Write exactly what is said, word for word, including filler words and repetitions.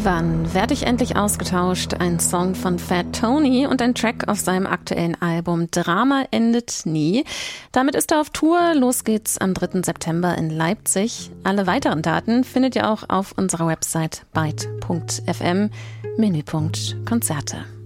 Wann werde ich endlich ausgetauscht? Ein Song von Fat Tony und ein Track auf seinem aktuellen Album Drama endet nie. Damit ist er auf Tour. Los geht's am dritten September in Leipzig. Alle weiteren Daten findet ihr auch auf unserer Website byte punkt f m, Menüpunkt Konzerte.